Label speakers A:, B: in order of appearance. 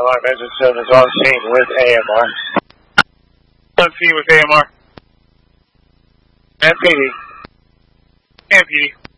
A: alarm engine zone is on scene with AMR.
B: On scene with AMR.
A: And PD.
B: And PD.